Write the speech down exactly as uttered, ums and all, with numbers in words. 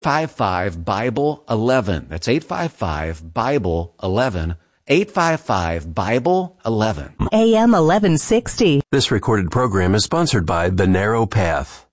five five Bible eleven. That's eight five five Bible eleven. eight five five Bible eleven. A M eleven sixty. This recorded program is sponsored by The Narrow Path.